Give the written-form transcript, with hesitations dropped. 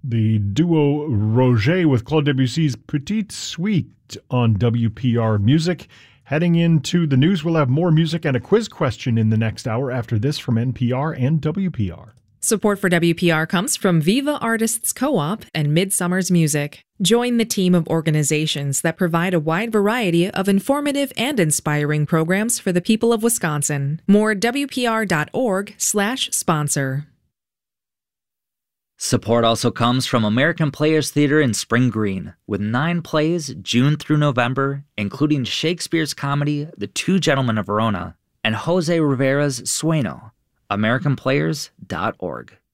The duo Roger with Claude Debussy's Petite Suite on WPR Music. Heading into the news, we'll have more music and a quiz question in the next hour after this from NPR and WPR. Support for WPR comes from Viva Artists Co-op and Midsummer's Music. Join the team of organizations that provide a wide variety of informative and inspiring programs for the people of Wisconsin. More at WPR.org/sponsor. Support also comes from American Players Theater in Spring Green, with 9 plays June through November, including Shakespeare's comedy The Two Gentlemen of Verona and Jose Rivera's Sueño. AmericanPlayers.org.